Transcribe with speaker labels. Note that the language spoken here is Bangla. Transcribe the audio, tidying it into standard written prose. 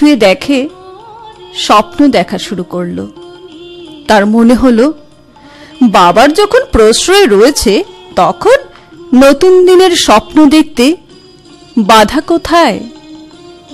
Speaker 1: শুয়ে দেখে স্বপ্ন দেখা শুরু করলো। তার মনে হলো বাবার যখন প্রশ্রয় রয়েছে তখন নতুন দিনের স্বপ্ন দেখতে বাধা কোথায়।